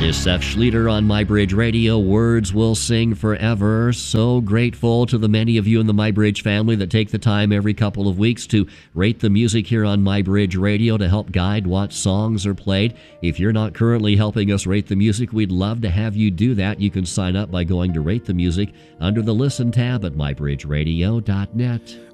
is Seth Schlueter on MyBridge Radio. Words will sing forever. So grateful to the many of you in the MyBridge family that take the time every couple of weeks to rate the music here on MyBridge Radio to help guide what songs are played. If you're not currently helping us rate the music, we'd love to have you do that. You can sign up by going to Rate the Music under the Listen tab at mybridgeradio.net.